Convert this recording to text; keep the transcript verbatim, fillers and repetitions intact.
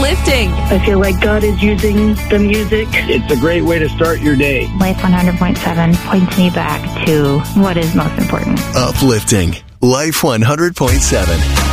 uplifting. I feel like God is using the music. It's a great way to start your day. Life one hundred point seven points me back to what is most important. Uplifting. Life one hundred point seven.